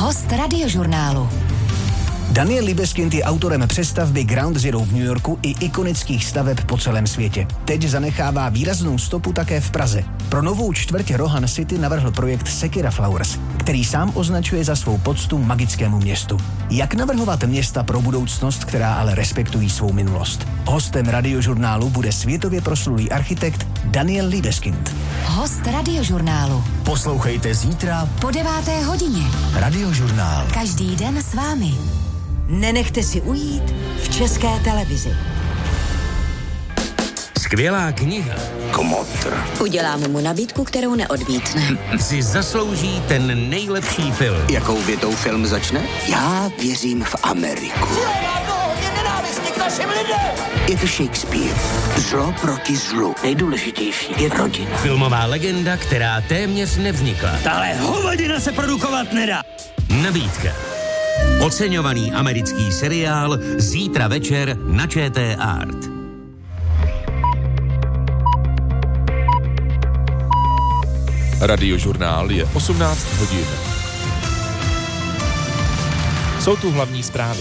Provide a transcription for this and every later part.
Host Radiožurnálu. Daniel Libeskind je autorem přestavby Ground Zero v New Yorku i ikonických staveb po celém světě. Teď zanechává výraznou stopu také v Praze. Pro novou čtvrť Rohan City navrhl projekt Sekira Flowers, který sám označuje za svou poctu magickému městu. Jak navrhovat města pro budoucnost, která ale respektují svou minulost? Hostem Radiožurnálu bude světově proslulý architekt Daniel Libeskind. Host Radiožurnálu. Poslouchejte zítra Po 9. hodině. Radiožurnál. Každý den s vámi. Nenechte si ujít v České televizi. Skvělá kniha. Komotr. Uděláme mu nabídku, kterou neodmítne. Si zaslouží ten nejlepší film. Jakou větou film začne? Já věřím v Ameriku. Je to Shakespeare. Zlo proti zlu. Nejdůležitější je rodina. Filmová legenda, která téměř nevznikla. Tahle hovadina se produkovat nedá. Nabídka. Oceňovaný americký seriál zítra večer na ČT Art. Radiožurnál je 18 hodin. Jsou tu hlavní zprávy.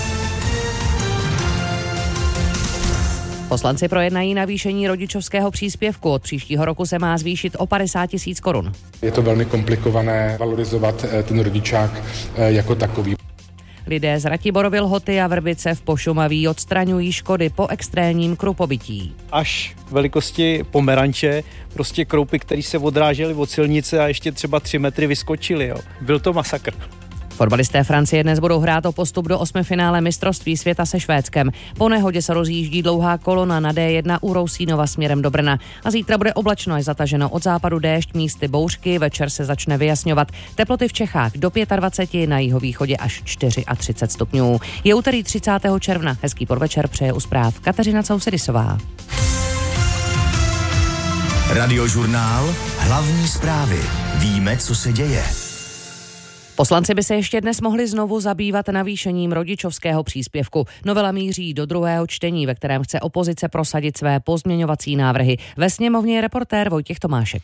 Poslanci projednají navýšení rodičovského příspěvku. Od příštího roku se má zvýšit o 50 000 korun. Je to velmi komplikované valorizovat ten rodičák jako takový. Lidé z Ratiborovy Lhoty a Vrbice v Pošumaví odstraňují škody po extrémním krupobytí. Až velikosti pomeranče, prostě kroupy, které se odrážely od silnice a ještě třeba 3 metry vyskočily. Jo. Byl to masakr. Fotbalisté Francie dnes budou hrát o postup do 8. finále mistrovství světa se Švédskem. Po nehodě se rozjíždí dlouhá kolona na D1 u Rousínova směrem do Brna. A zítra bude oblačno a zataženo, od západu déšť, místy bouřky, večer se začne vyjasňovat. Teploty v Čechách do 25, na jihovýchodě až 34 stupňů. Je úterý 30. června. Hezký podvečer přeje u zpráv Kateřina Cousedisová. Radiožurnál. Hlavní zprávy. Víme, co se děje. Poslanci by se ještě dnes mohli znovu zabývat navýšením rodičovského příspěvku. Novela míří do druhého čtení, ve kterém chce opozice prosadit své pozměňovací návrhy. Ve sněmovně je reportér Vojtěch Tomášek.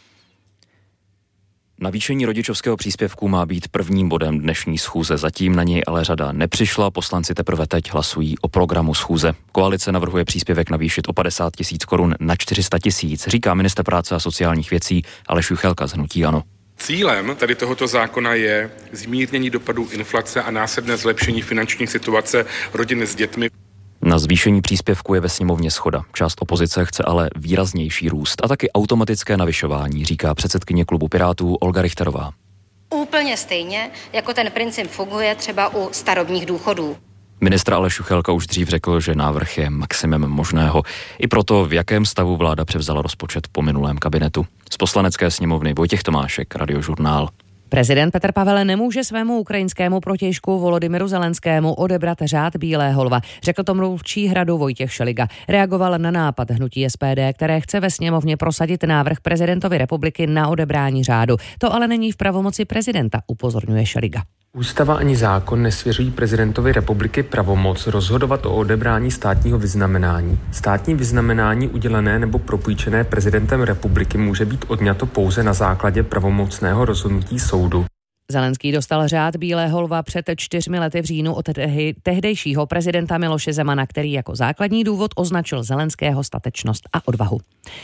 Navýšení rodičovského příspěvku má být prvním bodem dnešní schůze. Zatím na něj ale řada nepřišla, poslanci teprve teď hlasují o programu schůze. Koalice navrhuje příspěvek navýšit o 50 000 korun na 400 000, říká ministr práce a sociálních věcí Aleš Juchelka z hnutí ANO. Cílem tady tohoto zákona je zmírnění dopadů inflace a následné zlepšení finanční situace rodin s dětmi. Na zvýšení příspěvku je ve sněmovně shoda. Část opozice chce ale výraznější růst a taky automatické navyšování, říká předsedkyně klubu Pirátů Olga Richterová. Úplně stejně, jako ten princip funguje třeba u starobních důchodů. Ministr Aleš Juchelka už dřív řekl, že návrh je maximem možného. I proto, v jakém stavu vláda převzala rozpočet po minulém kabinetu. Z Poslanecké sněmovny Vojtěch Tomášek, Radiožurnál. Prezident Petr Pavel nemůže svému ukrajinskému protějšku Volodymyru Zelenskému odebrat řád Bílého lva, řekl to mluvčí Hradu Vojtěch Šeliga. Reagoval na nápad hnutí SPD, které chce ve sněmovně prosadit návrh prezidentovi republiky na odebrání řádu. To ale není v pravomoci prezidenta, upozorňuje Šeliga. Ústava ani zákon nesvěřují prezidentovi republiky pravomoc rozhodovat o odebrání státního vyznamenání. Státní vyznamenání udělené nebo propůjčené prezidentem republiky může být odňato pouze na základě pravomocného rozhodnutí soudu. Zelenský dostal řád Bílého lva před 4 lety v říjnu od tehdejšího prezidenta Miloše Zemana, který jako základní důvod označil Zelenského statečnost a odvahu.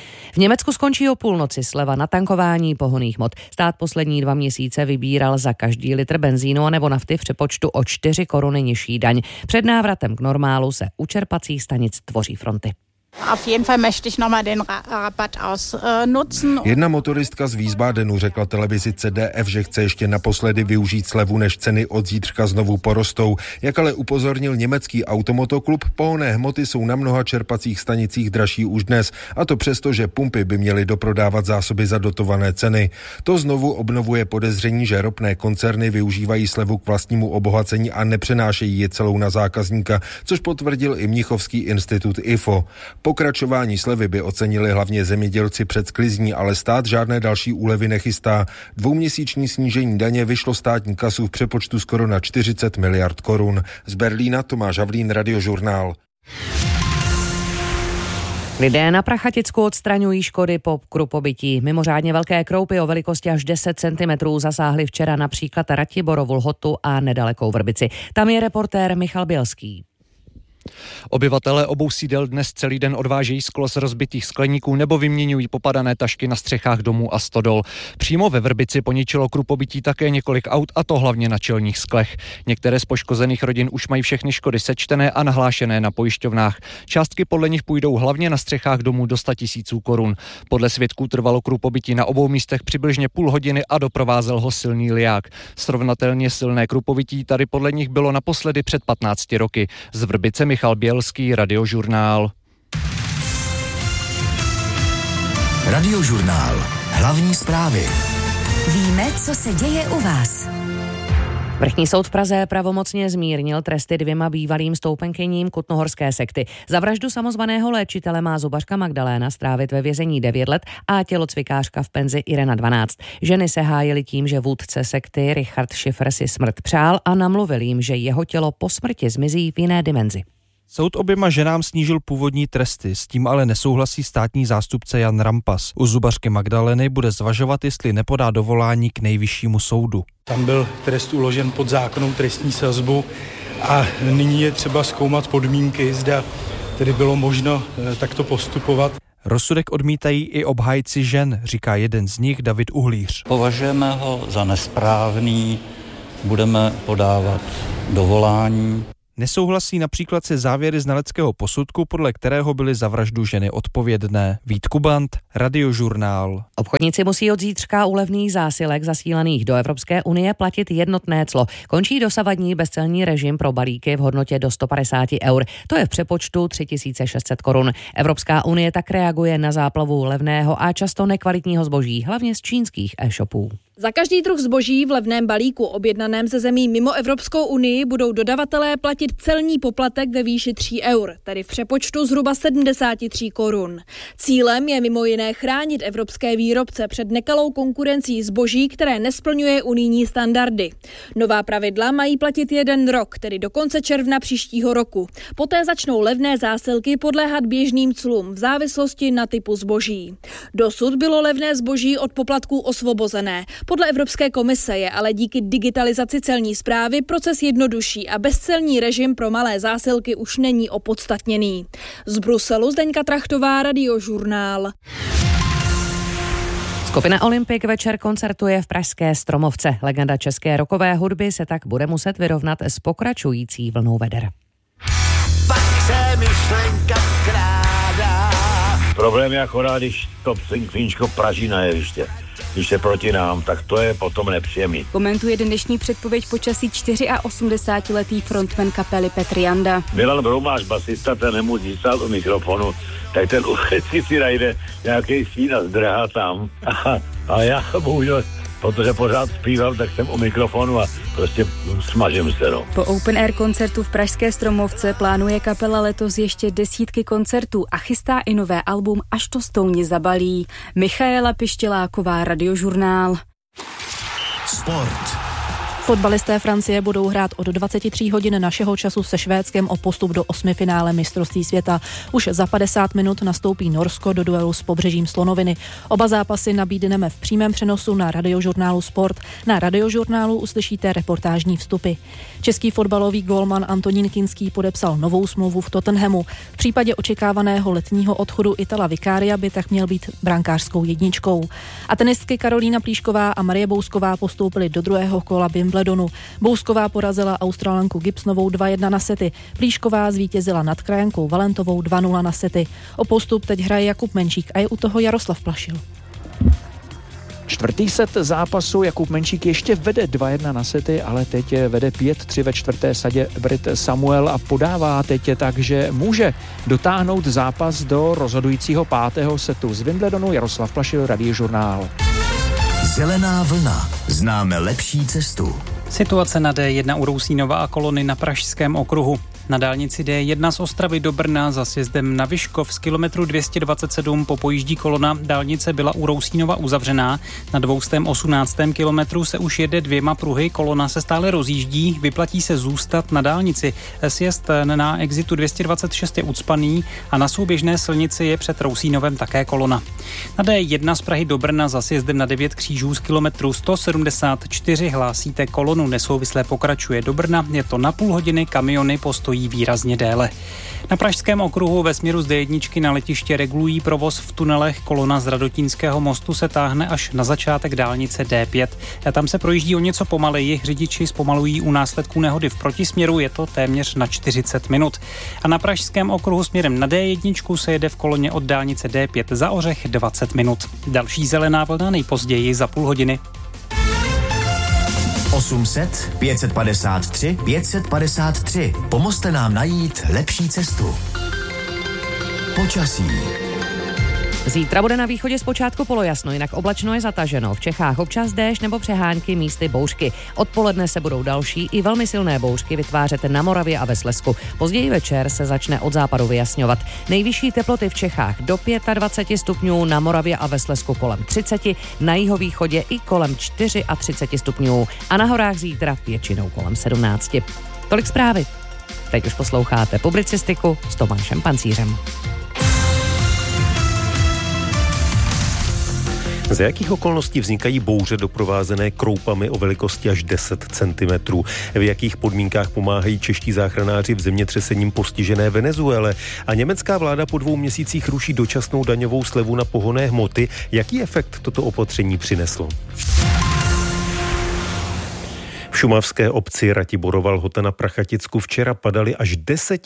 V Německu skončí o půlnoci sleva na tankování pohonných hmot. Stát poslední 2 měsíce vybíral za každý litr benzínu a nebo nafty v přepočtu o 4 koruny nižší daň. Před návratem k normálu se u čerpacích stanic tvoří fronty. Auf jeden Fall möchte ich nochmal den Rabatt ausnutzen. Jedna motoristka z Wiesbadenu řekla televizi CDF, že chce ještě naposledy využít slevu, než ceny od zítřka znovu porostou. Jak ale upozornil německý automotoklub, pohonné hmoty jsou na mnoha čerpacích stanicích dražší už dnes, a to přesto, že pumpy by měly doprodávat zásoby za dotované ceny. To znovu obnovuje podezření, že ropné koncerny využívají slevu k vlastnímu obohacení a nepřenášejí je celou na zákazníka, což potvrdil i Mnichovský institut IFO. Pokračování slevy by ocenili hlavně zemědělci před sklizní, ale stát žádné další úlevy nechystá. 2měsíční snížení daně vyšlo státní kasu v přepočtu skoro na 40 miliard korun. Z Berlína Tomáš Havlín, Radiožurnál. Lidé na Prachaticku odstraňují škody po krupobytí. Mimořádně velké kroupy o velikosti až 10 cm zasáhly včera například Ratiborovu Lhotu a nedalekou Vrbici. Tam je reportér Michal Bělský. Obyvatelé obou sídel dnes celý den odvážejí sklo z rozbitých skleníků nebo vyměňují popadané tašky na střechách domů a stodol. Přímo ve Vrbici poničilo krupobytí také několik aut, a to hlavně na čelních sklech. Některé z poškozených rodin už mají všechny škody sečtené a nahlášené na pojišťovnách. Částky podle nich půjdou hlavně na střechách domů do 100 000 korun. Podle svědků trvalo krupobytí na obou místech přibližně půl hodiny a doprovázel ho silný liják. Srovnatelně silné krupobytí tady podle nich bylo naposledy před 15 roky. Z Vrbice Michal Bělský, Radiožurnál. Radiožurnál. Hlavní zprávy. Víme, co se děje u vás. Vrchní soud v Praze pravomocně zmírnil tresty 2 bývalým stoupenkyním kutnohorské sekty. Za vraždu samozvaného léčitele má zubařka Magdaléna strávit ve vězení 9 let a tělocvikářka v penzi Irena 12. Ženy se hájily tím, že vůdce sekty Richard Schiffer si smrt přál a namluvil jim, že jeho tělo po smrti zmizí v jiné dimenzi. Soud oběma ženám snížil původní tresty, s tím ale nesouhlasí státní zástupce Jan Rampas. U zubařky Magdaleny bude zvažovat, jestli nepodá dovolání k nejvyššímu soudu. Tam byl trest uložen pod zákonnou trestní sazbu a nyní je třeba zkoumat podmínky, zda tedy bylo možno takto postupovat. Rozsudek odmítají i obhájci žen, říká jeden z nich, David Uhlíř. Považujeme ho za nesprávný, budeme podávat dovolání. Nesouhlasí například se závěry znaleckého posudku, podle kterého byly za vraždu ženy odpovědné. Vít Kubant, Radiožurnál. Obchodníci musí od zítřka u levných zásilek zasílaných do Evropské unie platit jednotné clo. Končí dosavadní bezcelní režim pro balíky v hodnotě do 150 eur. To je v přepočtu 3600 korun. Evropská unie tak reaguje na záplavu levného a často nekvalitního zboží, hlavně z čínských e-shopů. Za každý druh zboží v levném balíku objednaném ze zemí mimo Evropskou unii budou dodavatelé platit celní poplatek ve výši 3 eur, tedy v přepočtu zhruba 73 korun. Cílem je mimo jiné chránit evropské výrobce před nekalou konkurencí zboží, které nesplňuje unijní standardy. Nová pravidla mají platit 1 rok, tedy do konce června příštího roku. Poté začnou levné zásilky podléhat běžným clům v závislosti na typu zboží. Dosud bylo levné zboží od poplatků osvobozené. Podle Evropské komise je ale díky digitalizaci celní správy proces jednodušší a bezcelní režim pro malé zásilky už není opodstatněný. Z Bruselu Zdeňka Trachtová, Radiožurnál. Skupina Olympik večer koncertuje v pražské Stromovce. Legenda české rockové hudby se tak bude muset vyrovnat s pokračující vlnou veder. Pak se myšlenka vkrádá. Problém je akorát, když to Finčko praží na jeviště. Když je proti nám, tak to je potom nepříjemný. Komentuje dnešní předpověď počasí 84letý frontman kapely Petr Janda. Milan Broumáš, basista, ten nemusí stát u mikrofonu, tak ten si najde nějaký stín a zdrhá tam. A já bohužel, protože pořád zpívám, tak jsem u mikrofonu a prostě smažím se. No. Po open air koncertu v pražské Stromovce plánuje kapela letos ještě desítky koncertů a chystá i nové album Až to stouni zabalí. Michaela Pištěláková, Radiožurnál. Sport. Fotbalisté Francie budou hrát od 23 hodin našeho času se Švédskem o postup do 8. finále mistrovství světa. Už za 50 minut nastoupí Norsko do duelu s Pobřežím Slonoviny. Oba zápasy nabídneme v přímém přenosu na Radiožurnálu Sport. Na Radiožurnálu uslyšíte reportážní vstupy. Český fotbalový gólman Antonín Kinský podepsal novou smlouvu v Tottenhamu. V případě očekávaného letního odchodu Itala Vicaria by tak měl být brankářskou jedničkou. A tenistky Karolína Plíšková a Marie Bousková postoupily do druhého kola Wimbledonu. Bousková porazila Australanku Gibsonovou 2-1 na sety. Plíšková zvítězila nad krajankou Valentovou 2-0 na sety. O postup teď hraje Jakub Menšík a je u toho Jaroslav Plašil. Čtvrtý set zápasu, Jakub Menšík ještě vede 2-1 na sety, ale teď vede 5-3 ve čtvrté sadě Brit Samuel a podává teď tak, že může dotáhnout zápas do rozhodujícího 5. setu. Z Wimbledonu Jaroslav Plašil, Radiožurnál. Zelená vlna. Známe lepší cestu. Situace na D1 u Rousínova a Kolony na Pražském okruhu. Na dálnici D1 z Ostravy do Brna za sjezdem na Vyškov z kilometru 227 popojíždí kolona. Dálnice byla u Rousínova uzavřená. Na 218. kilometru se už jede 2 pruhy, kolona se stále rozjíždí, vyplatí se zůstat na dálnici. Sjezd na exitu 226 je ucpaný a na souběžné silnici je před Rousínovem také kolona. Na D1 z Prahy do Brna za sjezdem na 9 křížů z kilometru 174 hlásíte kolonu, nesouvislé pokračuje do Brna, je to na půl hodiny, kamiony postojí výrazně déle. Na Pražském okruhu ve směru z D1 na letiště regulují provoz v tunelech, kolona z Radotínského mostu se táhne až na začátek dálnice D5. A tam se projíždí o něco pomaleji, řidiči zpomalují u následků nehody v protisměru, je to téměř na 40 minut. A na Pražském okruhu směrem na D1 se jede v koloně od dálnice D5 za Ořech 20 minut. Další zelená vlna nejpozději za půl hodiny. 800 553 553. Pomozte nám najít lepší cestu. Počasí. Zítra bude na východě zpočátku polojasno, jinak oblačno je zataženo. V Čechách občas déšť nebo přehánky, místy bouřky. Odpoledne se budou další i velmi silné bouřky vytvářet na Moravě a ve Slezsku. Později večer se začne od západu vyjasňovat. Nejvyšší teploty v Čechách do 25 stupňů, na Moravě a ve Slezsku kolem 30, na jihovýchodě i kolem 34 stupňů a na horách zítra většinou kolem 17. Tolik zprávy. Teď už posloucháte publicistiku s Tomášem Pancířem. Za jakých okolností vznikají bouře doprovázené kroupami o velikosti až 10 cm? V jakých podmínkách pomáhají čeští záchranáři v zemětřesením postižené Venezuele? A německá vláda po 2 měsících ruší dočasnou daňovou slevu na pohonné hmoty. Jaký efekt toto opatření přineslo? V šumavské obci Ratiborova Lhota na Prachaticku včera padaly až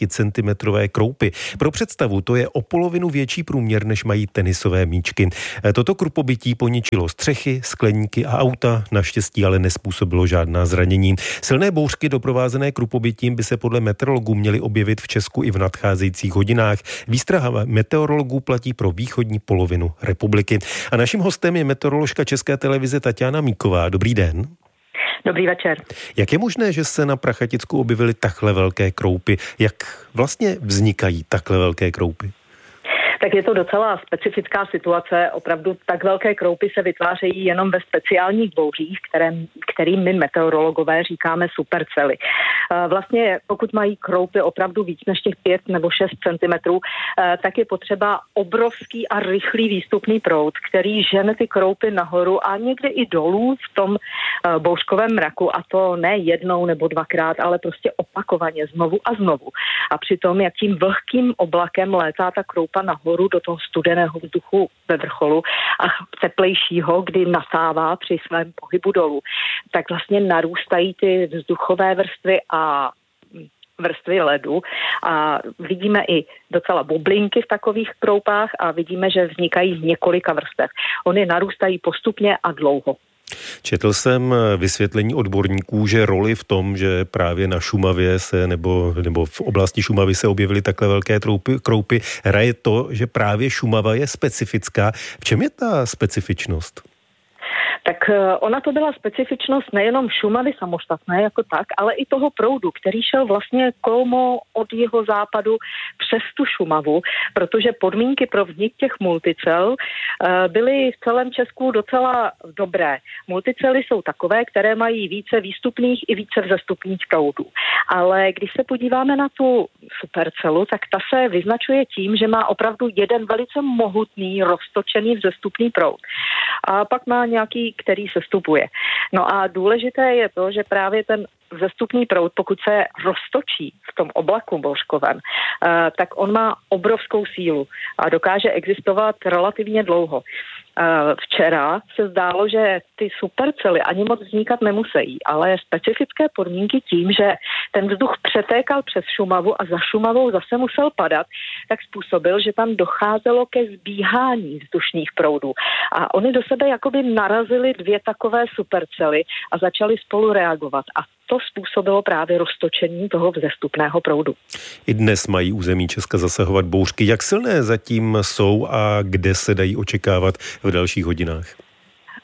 10cm kroupy. Pro představu, to je o polovinu větší průměr, než mají tenisové míčky. Toto krupobytí poničilo střechy, skleníky a auta, naštěstí ale nespůsobilo žádná zranění. Silné bouřky doprovázené krupobytím by se podle meteorologů měly objevit v Česku i v nadcházejících hodinách. Výstraha meteorologů platí pro východní polovinu republiky. A naším hostem je meteoroložka České televize Tatiana Míková. Dobrý den. Dobrý večer. Jak je možné, že se na Prachaticku objevily takhle velké kroupy? Jak vlastně vznikají takhle velké kroupy? Tak je to docela specifická situace. Opravdu tak velké kroupy se vytvářejí jenom ve speciálních bouřích, kterým my meteorologové říkáme supercely. Vlastně pokud mají kroupy opravdu víc než těch 5 nebo 6 cm, tak je potřeba obrovský a rychlý výstupný proud, který žene ty kroupy nahoru a někdy i dolů v tom bouřkovém mraku, a to ne jednou nebo dvakrát, ale prostě opakovaně znovu a znovu. A přitom, jakým vlhkým oblakem létá ta kroupa nahoru do toho studeného vzduchu ve vrcholu a teplejšího, kdy nasává při svém pohybu dolů, tak vlastně narůstají ty vzduchové vrstvy a vrstvy ledu a vidíme i docela bublinky v takových kroupách a vidíme, že vznikají z několika vrstev. Ony narůstají postupně a dlouho. Četl jsem vysvětlení odborníků, že roli v tom, že právě na Šumavě se nebo v oblasti Šumavy se objevily takhle velké kroupy, hraje to, že právě Šumava je specifická. V čem je ta specifičnost? Tak ona to byla specifičnost nejenom Šumavy samostatné jako tak, ale i toho proudu, který šel vlastně kolmo od jeho západu přes tu Šumavu, protože podmínky pro vznik těch multicel byly v celém Česku docela dobré. Multicely jsou takové, které mají více výstupných i více vzestupných proudů. Ale když se podíváme na tu supercelu, tak ta se vyznačuje tím, že má opravdu jeden velice mohutný, roztočený vzestupný proud. A pak má nějaký, který sestupuje. No a důležité je to, že právě ten vzestupný proud, pokud se roztočí v tom oblaku bouřkovém, tak on má obrovskou sílu a dokáže existovat relativně dlouho. Včera se zdálo, že ty supercely ani moc vznikat nemusí, ale specifické podmínky tím, že ten vzduch přetékal přes Šumavu a za Šumavou zase musel padat, tak způsobil, že tam docházelo ke zbíhání vzdušných proudů. A oni do sebe jakoby narazili 2 takové supercely a začaly spolu reagovat. A to způsobilo právě roztočení toho vzestupného proudu. I dnes mají území Česka zasahovat bouřky. Jak silné zatím jsou a kde se dají očekávat v dalších hodinách?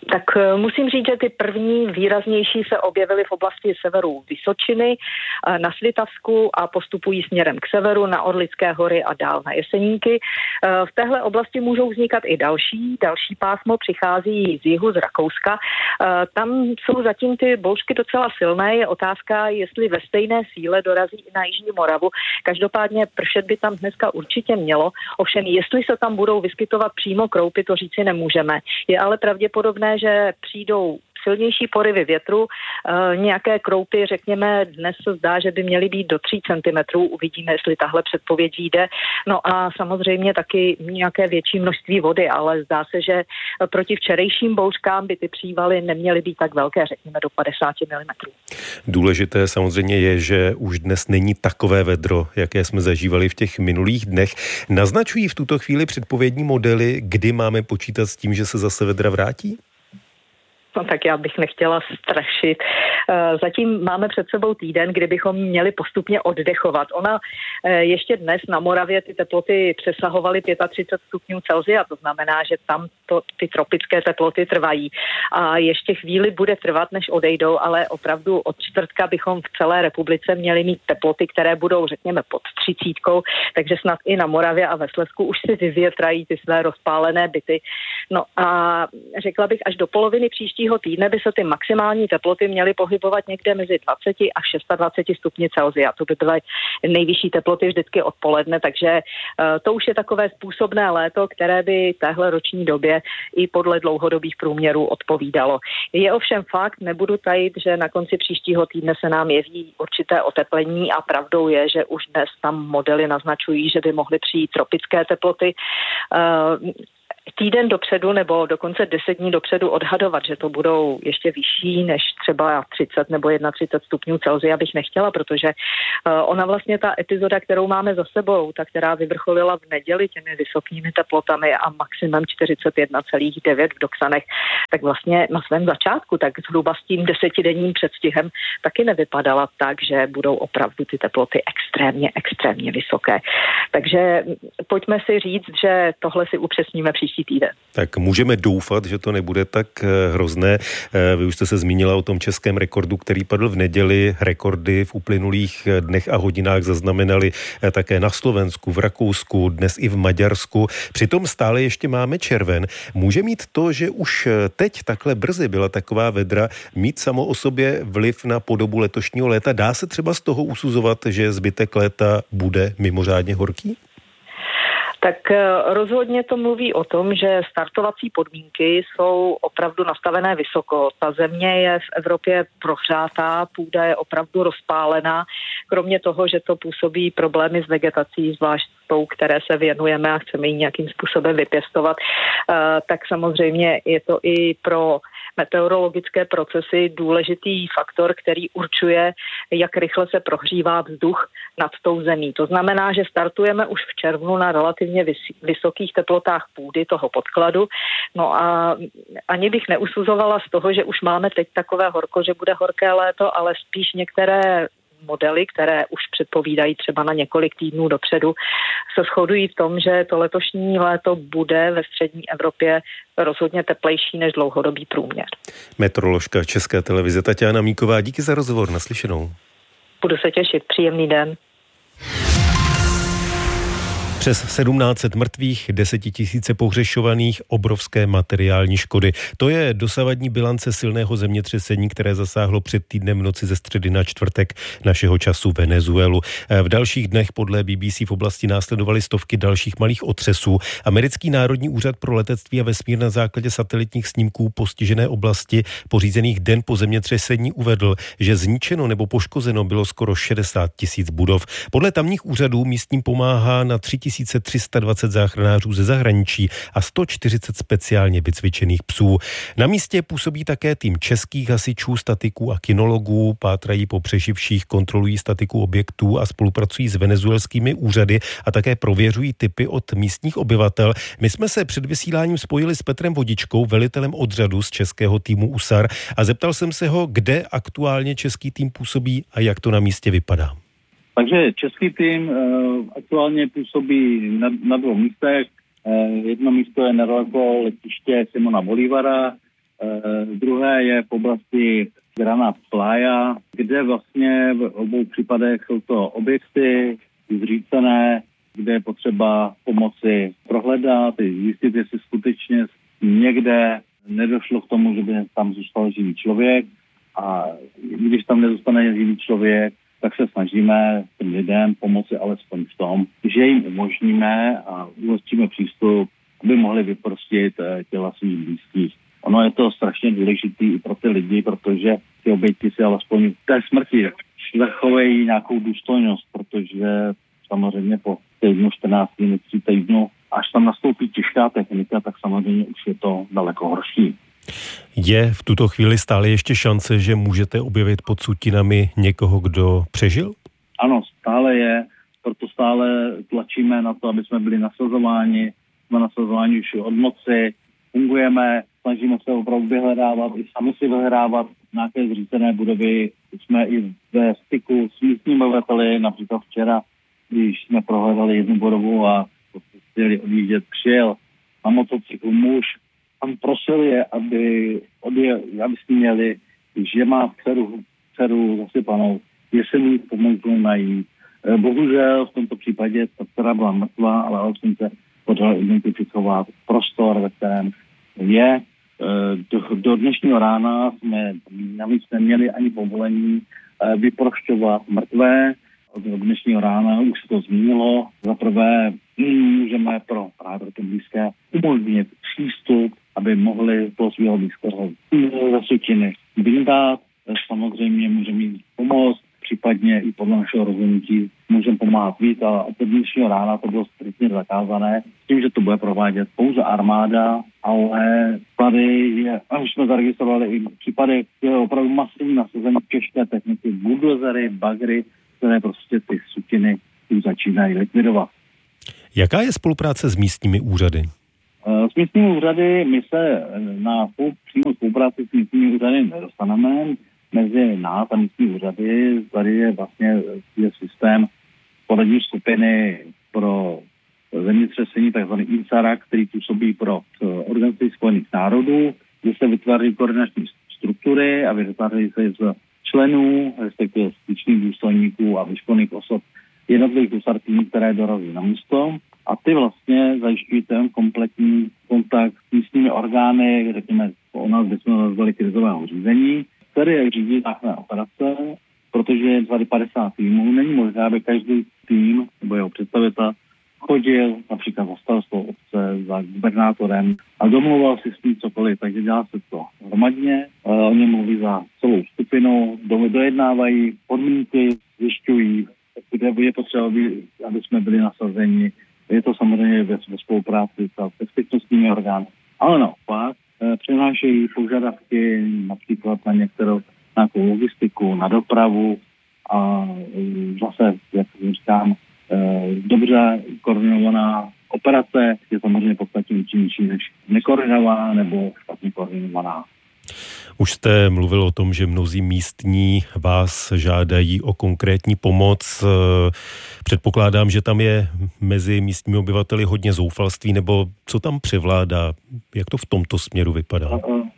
Tak musím říct, že ty první výraznější se objevily v oblasti severu Vysočiny, na Svitavsku a postupují směrem k severu na Orlické hory a dál na Jeseníky. V téhle oblasti můžou vznikat i další pásmo přichází z jihu, z Rakouska. Tam jsou zatím ty bouřky docela silné, je otázka, jestli ve stejné síle dorazí i na Jižní Moravu. Každopádně pršet by tam dneska určitě mělo, ovšem jestli se tam budou vyskytovat přímo kroupy, to říci nemůžeme. Je ale pravděpodobné, že přijdou silnější porivy větru, nějaké kroupy, řekněme, dnes se zdá, že by měly být do 3 cm, uvidíme, jestli tahle předpověď vyjde. No a samozřejmě taky nějaké větší množství vody, ale zdá se, že proti včerejším bouřkám by ty přívaly neměly být tak velké, řekněme do 50 mm. Důležité samozřejmě je, že už dnes není takové vedro, jaké jsme zažívali v těch minulých dnech. Naznačují v tuto chvíli předpovědní modely, kdy máme počítat s tím, že se zase vedra vrátí? No tak já bych nechtěla strašit. Zatím máme před sebou týden, kdy bychom měli postupně oddechovat. Ona ještě dnes na Moravě ty teploty přesahovaly 35 stupňů Celsia, to znamená, že tam ty tropické teploty trvají. A ještě chvíli bude trvat, než odejdou, ale opravdu od čtvrtka bychom v celé republice měli mít teploty, které budou, řekněme, pod 30, takže snad i na Moravě a ve Slezsku už si vyvětrají ty své rozpálené byty. No a řekla bych, až do poloviny příštího týdne by se ty maximální teploty měly pohybovat někde mezi 20 a 26 stupni Celsia. To by byly nejvyšší teploty vždycky odpoledne, takže to už je takové způsobné léto, které by téhle roční době i podle dlouhodobých průměrů odpovídalo. Je ovšem fakt, nebudu tajit, že na konci příštího týdne se nám jeví určité oteplení a pravdou je, že už dnes tam modely naznačují, že by mohly přijít tropické teploty. Týden dopředu nebo dokonce 10 dní dopředu odhadovat, že to budou ještě vyšší než třeba 30 nebo 31 stupňů Celsia bych nechtěla, protože ona vlastně ta epizoda, kterou máme za sebou, ta, která vyvrcholila v neděli těmi vysokými teplotami a maximum 41,9 v Doksanech, tak vlastně na svém začátku, tak zhruba s tím 10denním předstihem taky nevypadala tak, že budou opravdu ty teploty extrémně vysoké. Takže pojďme si říct, že tohle si upřesníme příští týden. Tak můžeme doufat, že to nebude tak hrozné. Vy už jste se zmínila o tom českém rekordu, který padl v neděli. Rekordy v uplynulých dnech a hodinách zaznamenali také na Slovensku, v Rakousku, dnes i v Maďarsku. Přitom stále ještě máme červen. Může mít to, že už teď takhle brzy byla taková vedra, mít samo o sobě vliv na podobu letošního léta? Dá se třeba z toho usuzovat, že zbytek léta bude mimořádně horký? Tak rozhodně to mluví o tom, že startovací podmínky jsou opravdu nastavené vysoko. Ta země je v Evropě prohřátá, půda je opravdu rozpálená. Kromě toho, že to působí problémy s vegetací, zvlášť tou, které se věnujeme a chceme ji nějakým způsobem vypěstovat, tak samozřejmě je to i pro meteorologické procesy důležitý faktor, který určuje, jak rychle se prohřívá vzduch nad tou zemí. To znamená, že startujeme už v červnu na relativně vysokých teplotách půdy, toho podkladu. No a ani bych neusuzovala z toho, že už máme teď takové horko, že bude horké léto, ale spíš některé modely, které už předpovídají třeba na několik týdnů dopředu, se shodují v tom, že to letošní léto bude ve střední Evropě rozhodně teplejší než dlouhodobý průměr. Meteoroložka České televize Tatiana Míková, díky za rozhovor, naslyšenou. Budu se těšit, příjemný den. Přes 1700 mrtvých, 10 000 pohřešovaných, obrovské materiální škody. To je dosavadní bilance silného zemětřesení, které zasáhlo před týdnem v noci ze středy na čtvrtek našeho času Venezuelu. V dalších dnech podle BBC v oblasti následovaly stovky dalších malých otřesů. Americký národní úřad pro letectví a vesmír na základě satelitních snímků postižené oblasti pořízených den po zemětřesení uvedl, že zničeno nebo poškozeno bylo skoro 60 000 budov. Podle tamních úřadů místním pomáhá na 3320 záchranářů ze zahraničí a 140 speciálně vycvičených psů. Na místě působí také tým českých hasičů, statiků a kinologů, pátrají po přeživších, kontrolují statiku objektů a spolupracují s venezuelskými úřady a také prověřují tipy od místních obyvatel. My jsme se před vysíláním spojili s Petrem Vodičkou, velitelem odřadu z českého týmu USAR, a zeptal jsem se ho, kde aktuálně český tým působí a jak to na místě vypadá. Takže český tým aktuálně působí na 2 místech. Jedno místo je nedaleko letiště Simona Bolívara Druhé je v oblasti Granada Playa, kde vlastně v obou případech jsou to objekty zřícené, kde je potřeba pomoci prohledat, zjistit, jestli skutečně někde nedošlo k tomu, že by tam zůstal živý člověk, a když tam nezůstane živý člověk, tak se snažíme těm lidem pomoci alespoň v tom, že jim umožníme a ulehčíme přístup, aby mohli vyprostit těla svých blízkých. Ono je to strašně důležité i pro ty lidi, protože ty oběti si alespoň v té smrti zachovají nějakou důstojnost, protože samozřejmě po týdnu, 14 dní, 3 týdnů, až tam nastoupí těžká technika, tak samozřejmě už je to daleko horší. Je v tuto chvíli stále ještě šance, že můžete objevit pod sutinami někoho, kdo přežil? Ano, stále je, proto stále tlačíme na to, aby jsme byli nasazováni. Jsme nasazováni už od noci, fungujeme, snažíme se opravdu vyhledávat, i sami si vyhledávat nějaké zřícené budovy. Jsme i ve styku s místními obyvateli, například včera, když jsme prohledali jednu budovu a chtěli odjíždět, přijel na motocyklu muž, tam prosil je, aby s ní měli, že má dceru zasypanou, jestli mu pomůžu najít. Bohužel v tomto případě ta dcera byla mrtvá, ale alespoň se podařilo identifikovat prostor, ve kterém je. Do dnešního rána jsme navíc neměli ani povolení vyprošťovat mrtvé. Od dnešního rána už se to změnilo. Za prvé můžeme pro právě ty blízké umožnit přístup, aby mohli toho svého blízkého ze sutiny vyndat. Samozřejmě můžeme jim pomoct, případně i podle našeho rozhodnutí můžeme pomáhat víc, a od dnešního rána to bylo striktně zakázané, s tím, že to bude provádět pouze armáda, ale tady už jsme zaregistrovali i případy, že je opravdu masivní nasazení těžké techniky, buldozery, bagry, které prostě ty sutiny už začínají likvidovat. Jaká je spolupráce s místními úřady? S místními úřady my se na přímou spolupráci s místními úřady nedostaneme. Mezi nás a místní úřady tady je vlastně systém poradní skupiny pro zemětřesení, takzvaný INSARA, který působí pro Organizaci spojených národů, kde se vytváří koordinační struktury a vytváří se z členů, respektive styčných důstojníků a vyškolených osob jednotlivých dosartů, které dorazí na místo. A ty vlastně zajišťují ten kompletní kontakt s místními orgány, řekněme, u nás bychom nazvali krizového řízení, které řídí záchranné operace, protože je 50 týmů. Není možné, aby každý tým nebo jeho představitel chodil například za starostou obce, za gubernátorem a domluval si s ním cokoliv, takže dělá se to hromadně. Oni mluví za celou skupinu, dojednávají podmínky, zjišťují, kde je potřeba, aby jsme byli nasazeni. Je to samozřejmě ve spolupráci s bezpečnostními orgány. Ale naopak přinášejí požadavky například na nějakou logistiku, na dopravu a zase, jak říkám, dobře koordinovaná operace je samozřejmě podstatně účinnější než nekoordinovaná nebo špatně koordinovaná. Už jste mluvil o tom, že mnozí místní vás žádají o konkrétní pomoc. Předpokládám, že tam je mezi místními obyvateli hodně zoufalství, nebo co tam převládá? Jak to v tomto směru vypadá?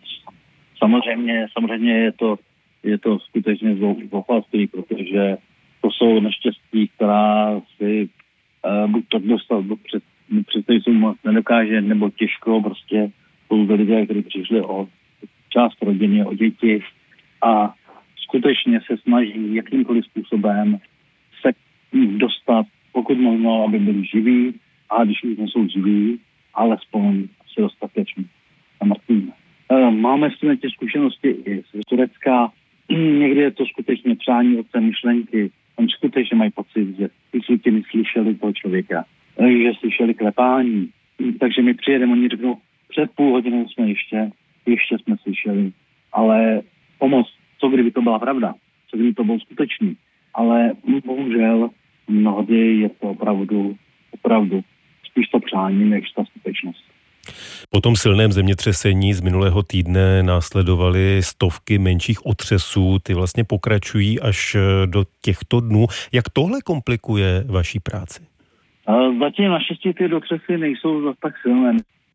Samozřejmě je to skutečně zoufalství, protože to jsou neštěstí, která si buď to dostat představit moc nedokáže, nebo těžko, prostě jsou lidé, kteří přišli o část rodiny, o děti a skutečně se snaží jakýmkoliv způsobem se dostat, pokud možno, aby byli živí, a když už nejsou živí, alespoň se dostatečně mrtví. Máme s tím těch zkušenosti i z Turecka. Někdy je to skutečně přání otce myšlenky. Oni skutečně mají pocit, že ty sutiny slyšeli toho člověka, že slyšeli klepání. Takže my přijedeme, oni řeknou, před půl hodinou jsme ještě jsme slyšeli, ale pomoc, co kdyby to byla pravda, co kdyby to bylo skutečný. Ale bohužel mnohdy je to opravdu spíš to přání, než ta skutečnost. Po tom silném zemětřesení z minulého týdne následovaly stovky menších otřesů, ty vlastně pokračují až do těchto dnů. Jak tohle komplikuje vaší práci? Zatím naštěstí ty otřesy nejsou tak silné.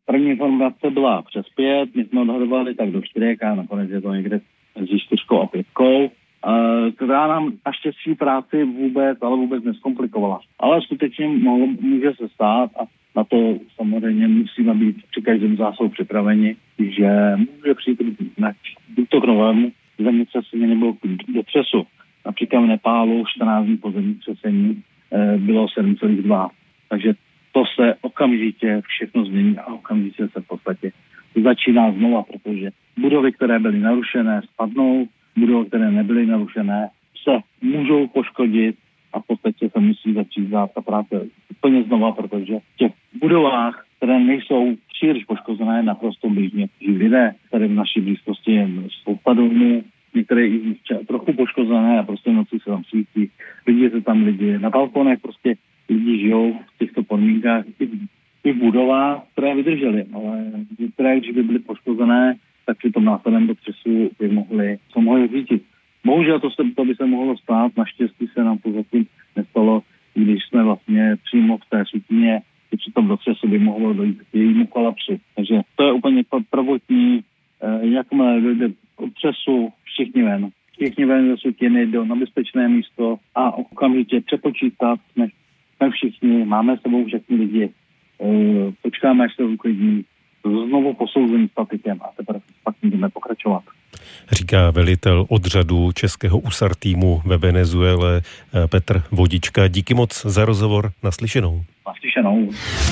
První informace byla přes 5, my jsme odhadovali tak do 4 a nakonec je to někde mezi 4 a 5, která nám naštěstí práci vůbec neskomplikovala. Ale skutečně může se stát a na to samozřejmě musíme být při každém zásahu připraveni, že může přijít k novému zemětřesení nebo do třesu. Například v Nepálu 14 dní po zemětřesení bylo 7,2. Takže to se okamžitě všechno změní a okamžitě se v podstatě začíná znova, protože budovy, které byly narušené, spadnou, budovy, které nebyly narušené, se můžou poškodit a v podstatě se musí začít dát ta práce úplně znova, protože v těch budovách, které nejsou příliš poškozené, naprosto běžně žijí lidé, které v naší blízkosti jsou padovny, některé i trochu poškozené a prostě noci se tam svítí, lidi na balkonech, prostě lidi žijou v těchto podmínkách i v budovách, které vydržely, ale některé, když by byly poškozené, tak při tom následném potřesu by mohli řídit. Bohužel to by se mohlo stát, naštěstí se nám to zatím nestalo, když jsme vlastně přímo v té sutině, i při tom potřesu by mohlo dojít k jejímu kolapsu. Takže to je úplně prvotní, jakmile dojde k otřesu, všichni ven ze sutiny na bezpečné místo a okamžitě přepočítat, jsme všichni, máme s sebou všechny lidi, počkáme, až se uklidní, znovu posouzení statikem a teprve pak můžeme pokračovat. Říká velitel odřadu českého USAR týmu ve Venezuele Petr Vodička. Díky moc za rozhovor, naslyšenou. Naslyšenou.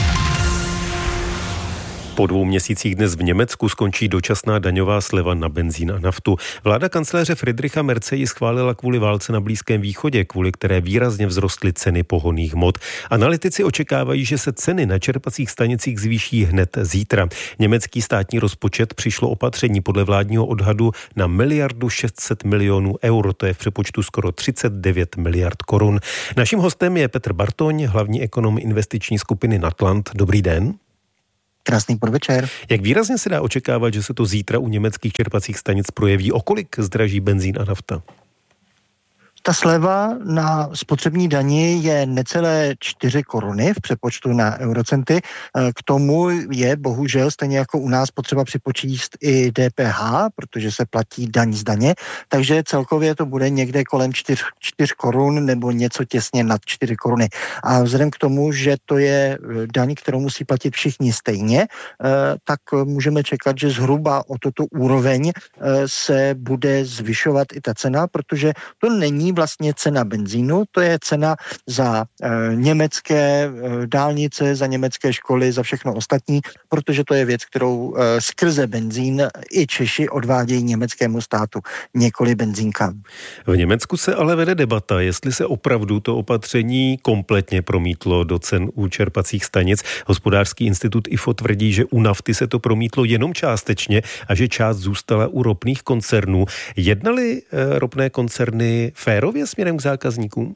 Po 2 měsících dnes v Německu skončí dočasná daňová sleva na benzín a naftu. Vláda kancléře Friedricha Merze ji schválila kvůli válce na Blízkém východě, kvůli které výrazně vzrostly ceny pohonných hmot. Analytici očekávají, že se ceny na čerpacích stanicích zvýší hned zítra. Německý státní rozpočet přišlo opatření podle vládního odhadu na 1,6 miliardy eur, to je v přepočtu skoro 39 miliard korun. Naším hostem je Petr Bartoň, hlavní ekonom investiční skupiny Natland. Dobrý den. Krásný podvečer. Jak výrazně se dá očekávat, že se to zítra u německých čerpacích stanic projeví? O kolik zdraží benzín a nafta? Ta sleva na spotřební dani je necelé 4 koruny v přepočtu na eurocenty. K tomu je bohužel stejně jako u nás potřeba připočíst i DPH, protože se platí daň z daně, takže celkově to bude někde kolem 4 korun nebo něco těsně nad 4 koruny. A vzhledem k tomu, že to je daň, kterou musí platit všichni stejně, tak můžeme čekat, že zhruba o toto úroveň se bude zvyšovat i ta cena, protože to není vlastně cena benzínu, to je cena za německé dálnice, za německé školy, za všechno ostatní, protože to je věc, kterou skrze benzín i Češi odvádějí německému státu, nikoli benzínkám. V Německu se ale vede debata, jestli se opravdu to opatření kompletně promítlo do cen u čerpacích stanic. Hospodářský institut IFO tvrdí, že u nafty se to promítlo jenom částečně a že část zůstala u ropných koncernů. Jednaly ropné koncerny férově směrem k zákazníkům?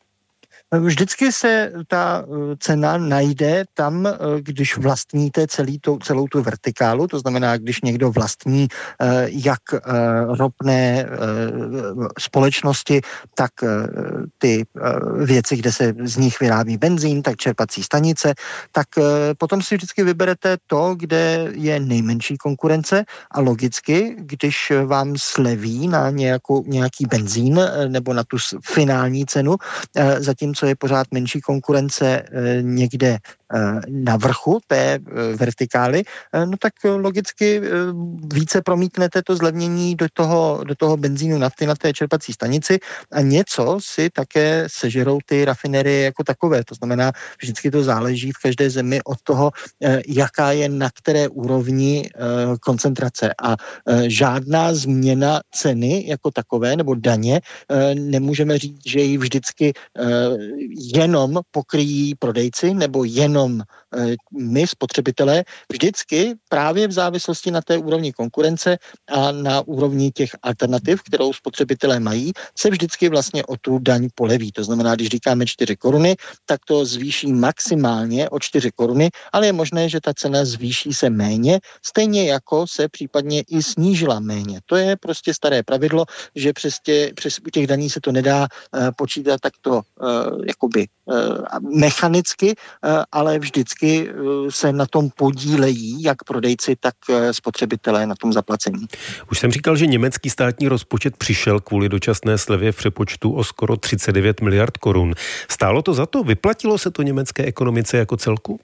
Vždycky se ta cena najde tam, když vlastníte celou tu vertikálu, to znamená, když někdo vlastní jak ropné společnosti, tak ty věci, kde se z nich vyrábí benzín, tak čerpací stanice, tak potom si vždycky vyberete to, kde je nejmenší konkurence a logicky, když vám sleví na nějaký benzín nebo na tu finální cenu, zatímco je pořád menší konkurence někde na vrchu té vertikály, no tak logicky více promítnete to zlevnění do toho benzínu nafty na té čerpací stanici a něco si také sežerou ty rafinerie jako takové. To znamená, vždycky to záleží v každé zemi od toho, jaká je na které úrovni koncentrace. A žádná změna ceny jako takové nebo daně nemůžeme říct, že ji vždycky jenom pokryjí prodejci nebo jenom my, spotřebitelé, vždycky právě v závislosti na té úrovni konkurence a na úrovni těch alternativ, kterou spotřebitelé mají, se vždycky vlastně o tu daň poleví. To znamená, když říkáme 4 koruny, tak to zvýší maximálně o 4 koruny, ale je možné, že ta cena zvýší se méně, stejně jako se případně i snížila méně. To je prostě staré pravidlo, že přes u těch daní se to nedá počítat takto jakoby mechanicky, ale ale vždycky se na tom podílejí jak prodejci, tak spotřebitelé na tom zaplacení. Už jsem říkal, že německý státní rozpočet přišel kvůli dočasné slevě v přepočtu o skoro 39 miliard korun. Stálo to za to? Vyplatilo se to německé ekonomice jako celku?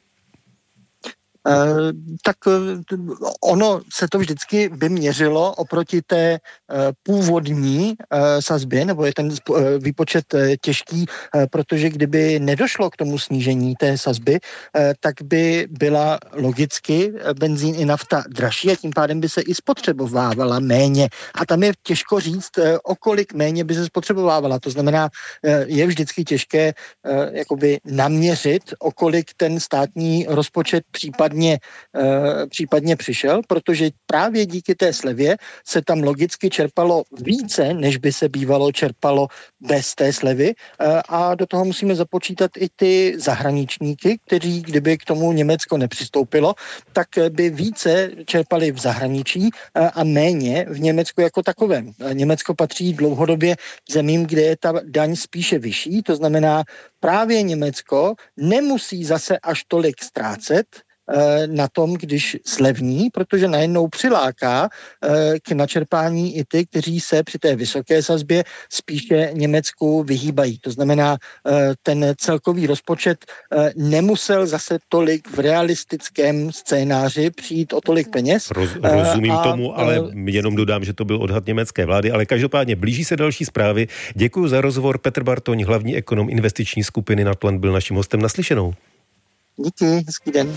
Tak ono se to vždycky by měřilo oproti té původní sazbě, nebo je ten výpočet těžký, protože kdyby nedošlo k tomu snížení té sazby, tak by byla logicky benzín i nafta dražší a tím pádem by se i spotřebovávala méně. A tam je těžko říct, o kolik méně by se spotřebovávala. To znamená, je vždycky těžké jakoby naměřit, o kolik ten státní rozpočet případně přišel, protože právě díky té slevě se tam logicky čerpalo více, než by se bývalo čerpalo bez té slevy a do toho musíme započítat i ty zahraničníky, kteří, kdyby k tomu Německo nepřistoupilo, tak by více čerpali v zahraničí a méně v Německu jako takovém. Německo patří dlouhodobě zemím, kde je ta daň spíše vyšší, to znamená právě Německo nemusí zase až tolik ztrácet na tom, když slevní, protože najednou přiláká k načerpání i ty, kteří se při té vysoké sazbě spíše Německu vyhýbají. To znamená, ten celkový rozpočet nemusel zase tolik v realistickém scénáři přijít o tolik peněz. Rozumím tomu, ale jenom dodám, že to byl odhad německé vlády, ale každopádně blíží se další zprávy. Děkuji za rozhovor. Petr Bartoň, hlavní ekonom investiční skupiny Natland, byl naším hostem. Naslyšenou. Díky, hezký den.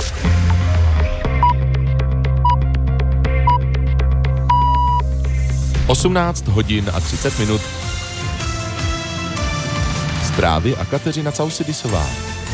Osmnáct hodin a 30 minut. Zprávy a Kateřina Causidisová.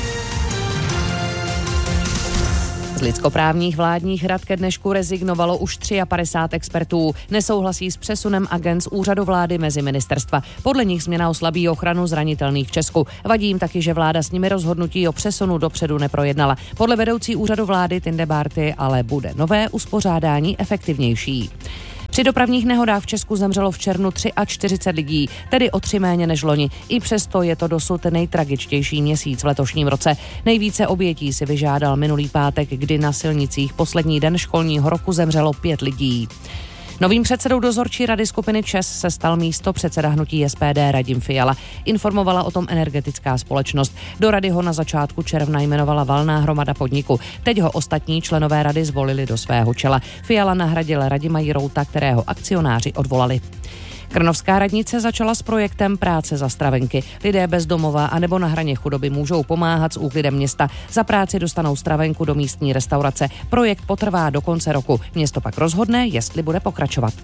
Z lidskoprávních vládních rad ke dnešku rezignovalo už 53 expertů. Nesouhlasí s přesunem agent z úřadu vlády mezi ministerstva. Podle nich změna oslabí ochranu zranitelných v Česku. Vadí jim taky, že vláda s nimi rozhodnutí o přesunu dopředu neprojednala. Podle vedoucí úřadu vlády Tinde Bárty ale bude nové uspořádání efektivnější. Při dopravních nehodách v Česku zemřelo v červnu 43 lidí, tedy o 3 méně než loni. I přesto je to dosud nejtragičtější měsíc v letošním roce. Nejvíce obětí si vyžádal minulý pátek, kdy na silnicích poslední den školního roku zemřelo 5 lidí. Novým předsedou dozorčí rady skupiny ČEZ se stal místopředseda hnutí SPD Radim Fiala. Informovala o tom energetická společnost. Do rady ho na začátku června jmenovala valná hromada podniku. Teď ho ostatní členové rady zvolili do svého čela. Fiala nahradil Radima Jirouta, kterého akcionáři odvolali. Krnovská radnice začala s projektem práce za stravenky. Lidé bez domova anebo na hraně chudoby můžou pomáhat s úklidem města. Za práci dostanou stravenku do místní restaurace. Projekt potrvá do konce roku. Město pak rozhodne, jestli bude pokračovat.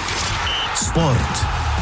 Sport.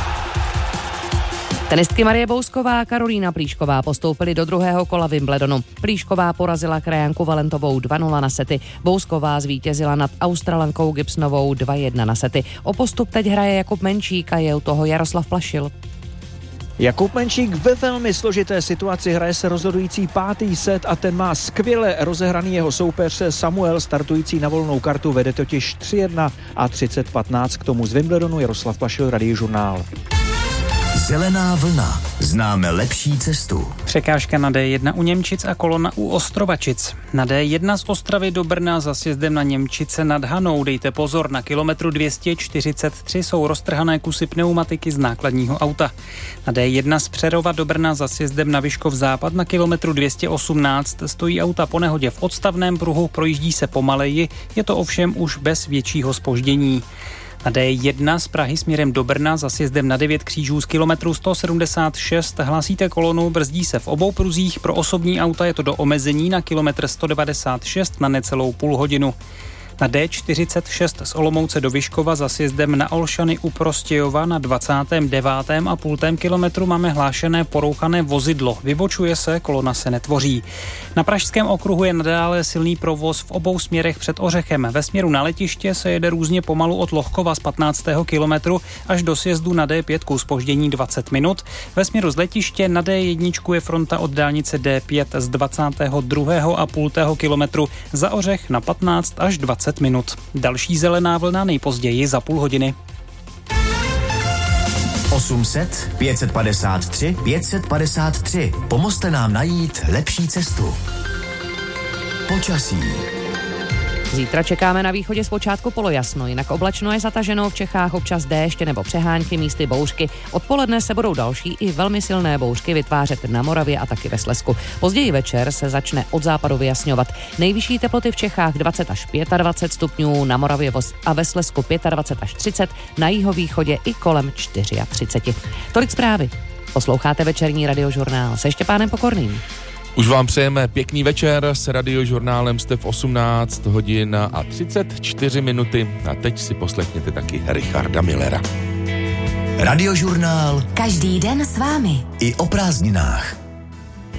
Tenistky Marie Bousková a Karolína Plíšková postoupily do druhého kola Wimbledonu. Plíšková porazila krajanku Valentovou 2-0 na sety. Bousková zvítězila nad Australankou Gibsonovou 2-1 na sety. O postup teď hraje Jakub Menčík a je u toho Jaroslav Plašil. Jakub Menčík ve velmi složité situaci, hraje se rozhodující 5. set a ten má skvěle rozehraný jeho soupeř Samuel, startující na volnou kartu, vede totiž 3-1 a 30-15. K tomu z Wimbledonu Jaroslav Plašil, Radiožurnál. Zelená vlna. Známe lepší cestu. Překážka na D1 u Němčic a kolona u Ostrovačic. Na D1 z Ostravy do Brna za sjezdem na Němčice nad Hanou. Dejte pozor, na kilometru 243 jsou roztrhané kusy pneumatiky z nákladního auta. Na D1 z Přerova do Brna za sjezdem na Vyškov západ na kilometru 218 stojí auta po nehodě v odstavném pruhu, projíždí se pomaleji, je to ovšem už bez většího zpoždění. Na D1 z Prahy směrem do Brna za sjezdem na 9 křížů z kilometru 176 hlásíte kolonu, brzdí se v obou pruzích, pro osobní auta je to do omezení na kilometr 196 na necelou půl hodinu. Na D46 z Olomouce do Vyškova za sjezdem na Olšany u Prostějova na 29,5 kilometru máme hlášené porouchané vozidlo. Vybočuje se, kolona se netvoří. Na Pražském okruhu je nadále silný provoz v obou směrech před Ořechem. Ve směru na letiště se jede různě pomalu od Lohkova z 15. kilometru až do sjezdu na D5 zpoždění 20 minut. Ve směru z letiště na D1 je fronta od dálnice D5 z 22,5 kilometru, za Ořech na 15 až 20 minut. Další zelená vlna nejpozději za půl hodiny. 800 553 553. Pomozte nám najít lepší cestu. Počasí. Zítra čekáme na východě zpočátku polojasno, jinak oblačno je zataženo, v Čechách občas déšť nebo přehánky, místy bouřky. Odpoledne se budou další i velmi silné bouřky vytvářet na Moravě a taky ve Slezsku. Později večer se začne od západu vyjasňovat. Nejvyšší teploty v Čechách 20 až 25 stupňů, na Moravě a ve Slezsku 25 až 30, na jihovýchodě i kolem 34. Tolik zprávy. Posloucháte večerní radiožurnál se Štěpánem Pokorným. Už vám přejeme pěkný večer, s radiožurnálem jste v 18 hodin a 34 minuty a teď si poslechněte taky Richarda Millera. Radiožurnál Každý den s vámi. i o prázdninách.